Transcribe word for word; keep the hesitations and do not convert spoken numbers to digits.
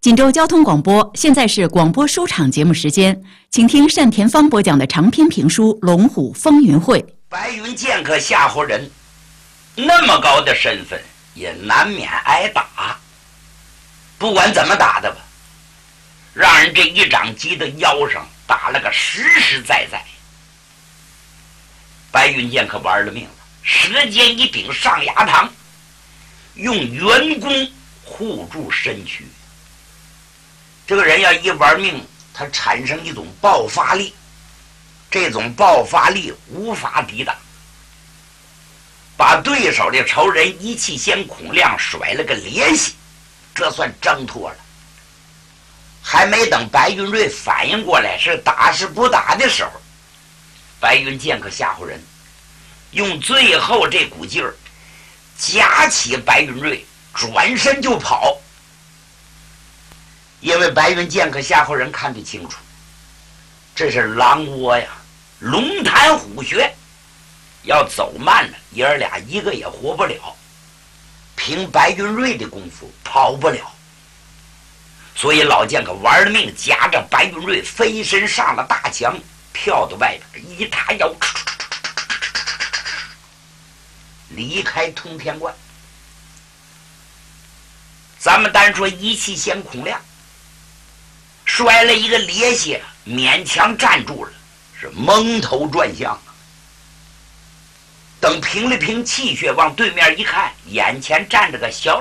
锦州交通广播，现在是广播书场节目时间，请听单田芳播讲的长篇评书《龙虎风云会》。 白云剑客吓唬人，那么高的身份也难免挨打。不管怎么打的吧，让人这一掌击的腰上打了个实实在在。白云剑客玩了命了，时间一柄上牙膛，用圆弓护住身躯。这个人要一玩命，他产生一种爆发力，这种爆发力无法抵挡，把对手的仇人一气仙孔亮甩了个联系，这算挣脱了。还没等白云瑞反应过来是打是不打的时候，白云剑客吓唬人，用最后这股劲儿夹起白云瑞，转身就跑。因为白云剑客吓唬人看得清楚，这是狼窝呀，龙潭虎穴，要走慢了爷儿俩一个也活不了，凭白云瑞的功夫跑不了。所以老剑客玩了命，夹着白云瑞飞身上了大墙，跳到外边一塌腰，离开通天观。咱们单说一气仙孔亮摔了一个趔趄，勉强站住了，是蒙头转向。等平了平气血，往对面一看，眼前站着个小